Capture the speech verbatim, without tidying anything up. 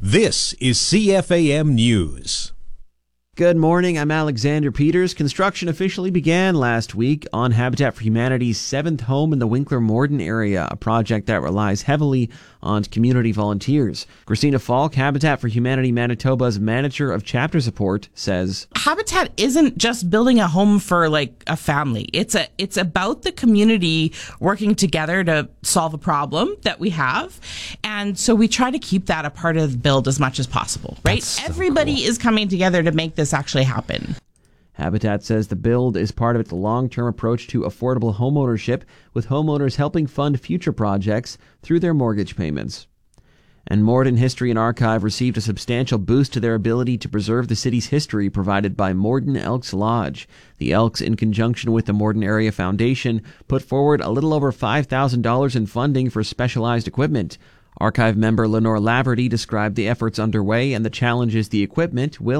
This is C F A M News. Good morning, I'm Alexander Peters. Construction officially began last week on Habitat for Humanity's seventh home in the Winkler-Morden area, a project that relies heavily on community volunteers. Christina Falk, Habitat for Humanity Manitoba's manager of chapter support, says Habitat isn't just building a home for like a family. It's a it's about the community working together to solve a problem that we have. And so we try to keep that a part of the build as much as possible, right? So Everybody cool. is coming together to make this actually happen. Habitat says the build is part of its long-term approach to affordable homeownership, with homeowners helping fund future projects through their mortgage payments. And Morden History and Archive received a substantial boost to their ability to preserve the city's history provided by Morden Elks Lodge. The Elks, in conjunction with the Morden Area Foundation, put forward a little over five thousand dollars in funding for specialized equipment. Archive member Lenore Laverty described the efforts underway and the challenges the equipment will